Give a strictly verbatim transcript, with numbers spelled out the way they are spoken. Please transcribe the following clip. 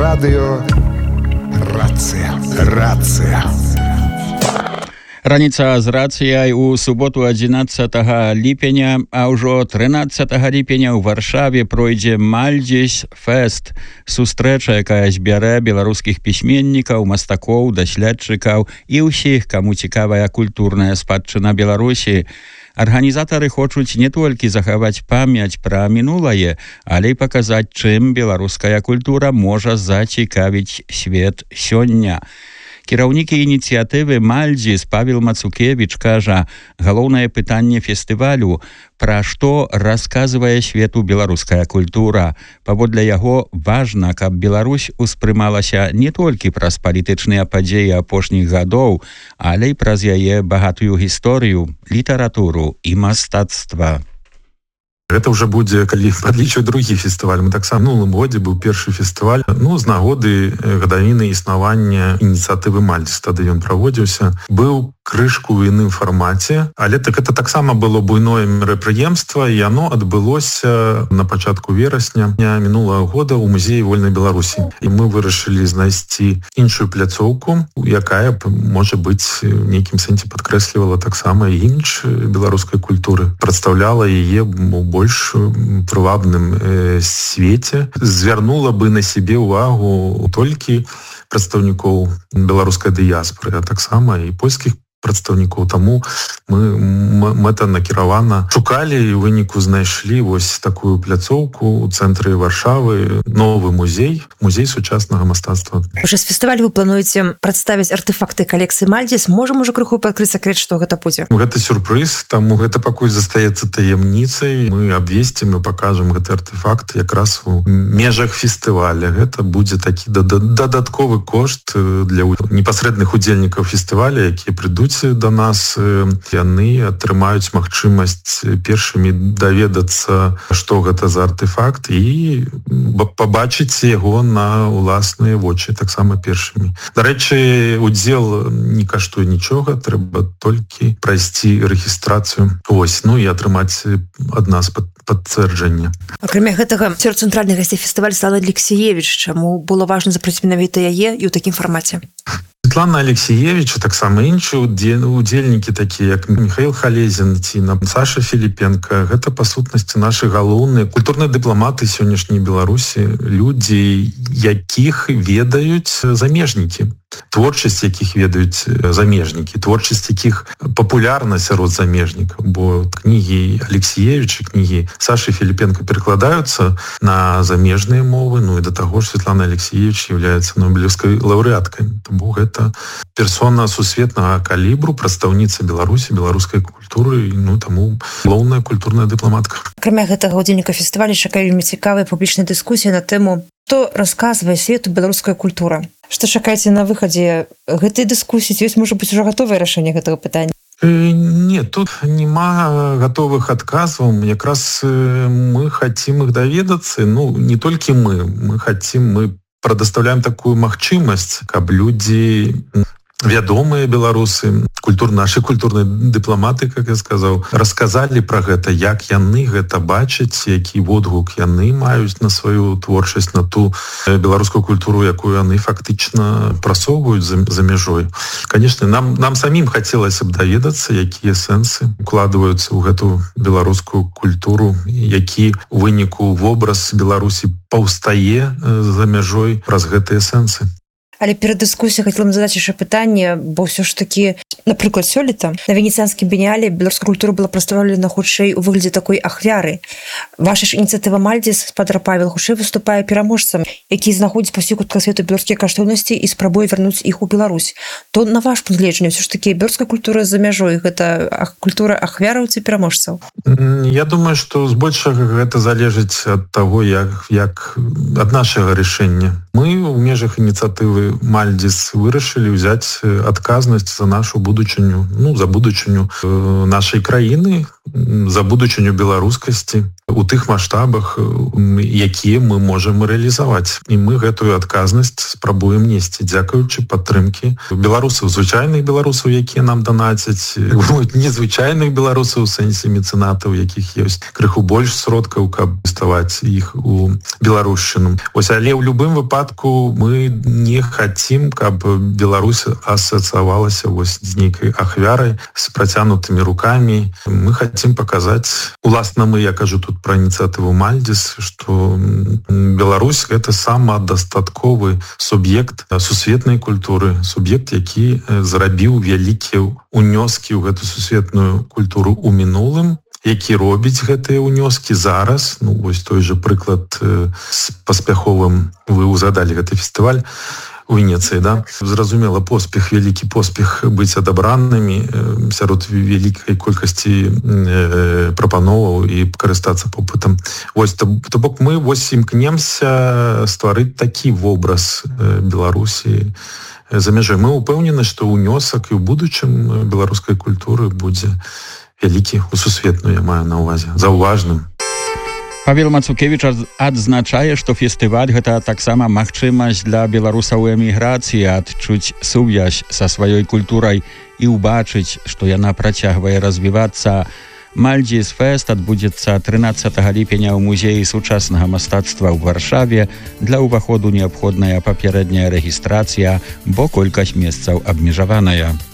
Радыё Рацыя. Рацыя. Раніца з рацыяй у суботу адзінаццатага ліпеня, а ўжо трынаццатага ліпеня ў Варшаве пройдзе Мальдзіс фэст, сустрэча, якая збярэ беларускіх пісьменнікаў, мастакоў, даследчыкаў і ўсіх, каму цікавая культурная спадчына Беларусі. Арганізатары хочуць не толькі захаваць памяць пра мінулае, але і паказаць, чым беларуская культура можа зацікавіць свет сёння. Кіраўнік ініцыятывы Мальдзіс Павел Мацукевіч кажа, галоўнае пытанне фестывалю, пра што расказвае свету беларуская культура. Паводле яго важна, каб Беларусь успрымалася не толькі праз палітычныя падзеі апошніх гадоў, але і праз яе багатую гісторыю, літаратуру і мастацтва. Гэта ўжо будзе, калі падлічваць другі фестываль. Мы таксама мінулым годзе быў першы фестываль, ну, з нагоды гадавіны існавання ініцыятывы Мальдзіс. Тады ён праводзіўся. Быў крышку ў іным фармаце, але так это таксама было буйное мерапрыемства, і яно адбылося на пачатку верасня мінулага года ў музеі вольнай Беларусі. І мы вырашылі знайсці іншую пляцоўку, якая можа быць в нейкім сэнсе падкрэслівала таксама і імідж беларускай культуры, прадстаўляла яе у больш прывабным э, свеце, звярнула бы на сябе ўвагу толькі прадстаўнікоў беларускай дыяспоры, а таксама і польскіх прадстаўнікоў. Таму мы мэтанакіравана шукалі і ў выніку знайшлі вось такую пляцоўку ў цэнтры Варшавы, новы музей, музей сучаснага мастацтва. Падчас фестывалю вы плануеце прадставіць артефакты калекцыі Мальдзіс. Можам ужо крыху пакрыць сакрэт, што гэта будзе? Гэта сюрпрыз, таму гэта пакуль застаецца таямніцай. Мы абвесцім і пакажам гэты артефакт якраз у межах фестываля. Гэта будзе такі дадатковы кошт для непасрэдных удзельнікаў фестываля, якія прыйдуць до нас, яны атрымаюць магчымасць першымі даведацца, што гэта за артефакт, і пабачыць яго на ўласныя вочы таксама першымі. Дарэчы, удзел не каштуе нічога, трэба толькі прайсці рэгістрацыю. Вось, ну і атрымаць ад нас пацвярджэнне. Акрамя гэтага, сярод цэнтральных гасцей фестывалю Светлана Алексіевіч. Чаму было важна запросіць менавіта яе і ў такім фармаце? Светлана Алексіевіч, таксама іншыя удзельнікі, такія як Михаил Халезін ці Саша Філіпенка, гэта па сутнасці нашы галоўныя культурныя дыпламаты сённяшняй Беларусі, людзі, якіх ведаюць замежнікі, творчасць якіх ведаюць замежнікі, творчасць якіх папулярна сярод замежнікаў, бо кнігі Алексіевіча, кнігі Сашы Філіпенка перакладаюцца на замежныя мовы, ну і да таго ж Светлана Алексіевіч з'яўляецца нобелеўскай лаўрэаткай. Таму гэта персона сусветнага калібру, прадстаўніца Беларусі, беларускай культуры, ну таму галоўная культурная дыпламатка. Акрамя гэтага удзельніка фестываля чакае вельмі цікавая публічная дыскусія на тэму «Што расказвае свету беларуская культура?». Што чакаеце на выхадзе гэтай дыскусіі? Ці ёсць, можа быць, ужо гатовае рашэнне гэтага пытання? Не, тут няма гатовых адказаў. Якраз мы хацім іх даведацца, ну не толькі мы, мы хацім, мы прадастаўляем такую магчымасць, каб людзі, вядомыя беларусы, культур, нашы культурныя дыпламаты, как я сказаў, расказалі пра гэта, як яны гэта бачаць, які водгук яны маюць на сваю творчасць, на ту беларускую культуру, якую яны фактычна прасоўваюць за, за мяжой. Канешне, нам, нам самім хацелася б даведацца, якія сэнсы укладваюцца ў гэту беларускую культуру, які ў выніку вобраз Беларусі паўстае за мяжой праз гэтыя сэнсы. Але перад дыскусіяй хацела задаць яшчэ пытанне, бо ўсё ж такі, напрыклад, сёлета на венецыянскім біенале беларуская культура была прадстаўлена хутчэй у выглядзе такой ахвяры. Ваша ж ініцыятыва Мальдзіс, спадар Павел, хутчэй выступае пераможцам, які знаходзіць па ўсіх кутках свету беларускія каштоўнасці і спрабуе вярнуць іх у Беларусь. То на ваш пункт гледжання ўсё ж такі беларуская культура за мяжой, гэта культура ахвяраў ці пераможцаў? Я думаю, што збольшага гэта залежыць ад таго, як, як ад нашага рашэння. Мы ў межах ініцыятывы Мальдзіс вырашылі ўзяць адказнасць за нашу будучыню, ну, за будучыню нашай краіны, за будучыню беларускасці у тых маштабах, якія мы можам рэалізаваць. І мы гэтую адказнасць спрабуем несці, дзякуючы падтрымкі беларусаў, звычайных беларусаў, якія нам данацяць, незвычайных беларусаў у сэнсе мецэнатаў, якіх ёсць крыху больш сродкаў, каб ставаць іх у беларушчыну. Вось, але ў любым выпадку выпадку мы не хотим, каб Беларусь ассоциавалася вось з нейкай ахвярай с працянутымі руками. Мы хотим показать, уласна мы, я кажу тут про инициативу Мальдис, что Беларусь это самадастатковы суб'ект сусветнай культуры, суб'ект, які зрабіў вялікія унёскі ў гэту сусветную культуру у мінулым, які робіць гэтыя унёскі зараз. Ну, вось той же прыклад з паспяховым, вы узгадалі гэты фестываль у Венеции, да? Зразумела, поспех, вялікі поспех быць адабранымі сярод вялікай колькасці э, прапановаў і карыстацца попытам. Вось, то, то бок мы вось імкнемся стварыць такі вобраз э, Беларусі за мяжой. Мы упэўнены, што ўнёсак і ў будучым беларускай культуры будзе вялікі, у сусветную, я маю на ўвазе, заўважным. Павел Мацукевич адзначае, што фестываль гэта таксама магчымасць для беларусаў у эміграцыі адчуць сувязь са сваёй культурай і ўбачыць, што яна працягвае развівацца. Мальдзіс фэст адбудзецца трынаццатага ліпеня ў музеі сучаснага мастацтва ў Варшаве. Для ўваходу неабходная папярэдняя рэгістрацыя, бо колькасць месцаў абмежаваная.